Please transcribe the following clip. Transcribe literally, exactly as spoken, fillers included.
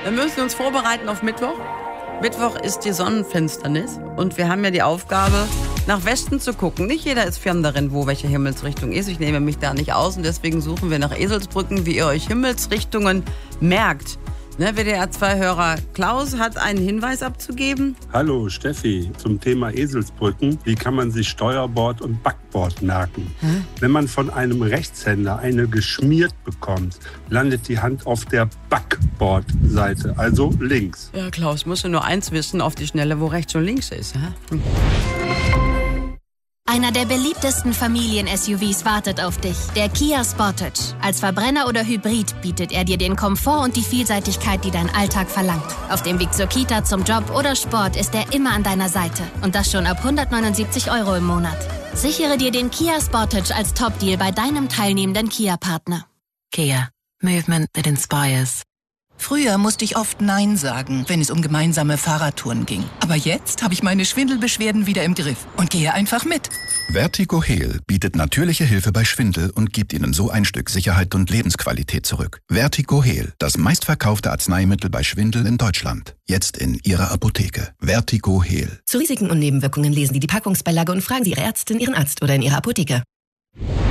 Wir müssen uns vorbereiten auf Mittwoch. Mittwoch ist die Sonnenfinsternis und wir haben ja die Aufgabe, nach Westen zu gucken. Nicht jeder ist firm darin, wo welche Himmelsrichtung ist. Ich nehme mich da nicht aus und deswegen suchen wir nach Eselsbrücken, wie ihr euch Himmelsrichtungen merkt. Ne, W D R zwei Hörer Klaus hat einen Hinweis abzugeben. Hallo Steffi, zum Thema Eselsbrücken. Wie kann man sich Steuerbord und Backbord merken? Hä? Wenn man von einem Rechtshänder eine geschmiert bekommt, landet die Hand auf der Backbordseite, also links. Ja Klaus, musst du nur eins wissen auf die Schnelle, wo rechts und links ist. Hä? Hm. Einer der beliebtesten Familien-S U Vs wartet auf dich, der Kia Sportage. Als Verbrenner oder Hybrid bietet er dir den Komfort und die Vielseitigkeit, die dein Alltag verlangt. Auf dem Weg zur Kita, zum Job oder Sport ist er immer an deiner Seite. Und das schon ab hundertneunundsiebzig Euro im Monat. Sichere dir den Kia Sportage als Top-Deal bei deinem teilnehmenden Kia-Partner. Kia. Movement that inspires. Früher musste ich oft Nein sagen, wenn es um gemeinsame Fahrradtouren ging. Aber jetzt habe ich meine Schwindelbeschwerden wieder im Griff und gehe einfach mit. Vertigo Heal bietet natürliche Hilfe bei Schwindel und gibt Ihnen so ein Stück Sicherheit und Lebensqualität zurück. Vertigo Heal, das meistverkaufte Arzneimittel bei Schwindel in Deutschland. Jetzt in Ihrer Apotheke. Vertigo Heal. Zu Risiken und Nebenwirkungen lesen Sie die Packungsbeilage und fragen Sie Ihre Ärztin, Ihren Arzt oder in Ihrer Apotheke.